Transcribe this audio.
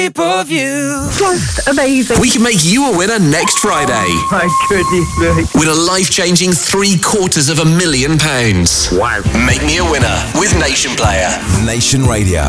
Pay-per-view. Just amazing. We can make you a winner next Friday. Oh my goodness me. Win a life-changing £750,000. Wow. Make me a winner with Nation Player. Nation Radio.